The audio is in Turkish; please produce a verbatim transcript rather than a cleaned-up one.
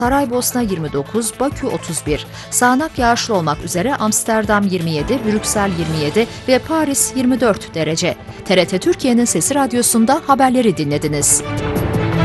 Saraybosna yirmi dokuz, Bakü otuz bir, sağanak yağışlı olmak üzere Amsterdam yirmi yedi, Brüksel yirmi yedi ve Paris yirmi dört derece. T R T Türkiye'nin Sesi Radyosu'nda haberleri dinlediniz.